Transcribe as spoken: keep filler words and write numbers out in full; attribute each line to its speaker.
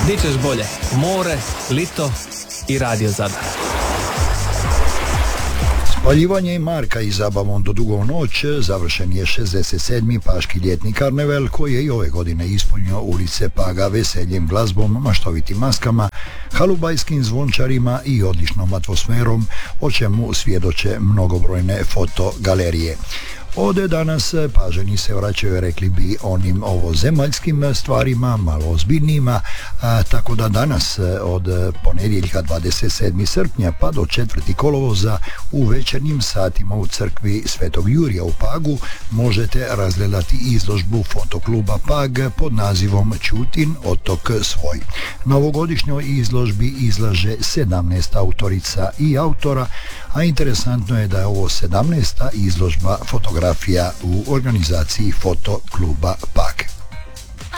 Speaker 1: Di ćeš bolje? More, Lito i Radio Zadar.
Speaker 2: Spaljivanje Marka i zabavom do dugo noć završen je šezdeset sedmi Paški ljetni karneval koji je i ove godine ispunio ulice Paga veseljem, glazbom, maštovitim maskama, halubajskim zvončarima i odličnom atmosferom, o čemu svjedoče mnogobrojne fotogalerije. Ode danas Pažani se vraćaju, rekli bi, onim ovozemaljskim stvarima, malo ozbiljnijima, a, tako da danas od ponedjeljka dvadeset sedmog srpnja pa do četvrtog kolovoza u večernjim satima u crkvi Svetog Jurija u Pagu možete razgledati izložbu fotokluba Pag pod nazivom Ćutin otok svoj. Na ovogodišnjoj izložbi izlaže sedamnaest autorica i autora, a interesantno je da je ovo sedamnaesta izložba fotografija u organizaciji fotokluba Pag.